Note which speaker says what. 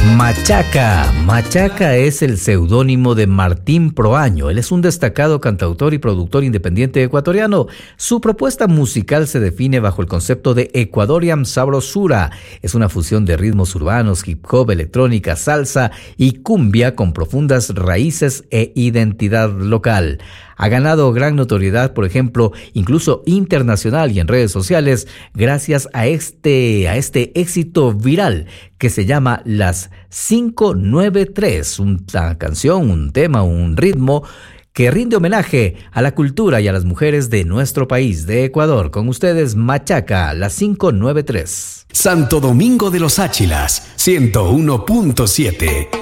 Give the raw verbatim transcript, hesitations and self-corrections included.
Speaker 1: Machaca. Machaca es el seudónimo de Martín Proaño. Él es un destacado cantautor y productor independiente ecuatoriano. Su propuesta musical se define bajo el concepto de Ecuadorian Sabrosura. Es una fusión de ritmos urbanos, hip hop, electrónica, salsa y cumbia con profundas raíces e identidad local. Ha ganado gran notoriedad, por ejemplo, incluso internacional y en redes sociales, gracias a este, a este éxito viral que se llama Las cinco nueve tres, una canción, un tema, un ritmo que rinde homenaje a la cultura y a las mujeres de nuestro país, de Ecuador. Con ustedes, Machaca, Las cinco nueve tres.
Speaker 2: Santo Domingo de los Áchilas, ciento uno punto siete.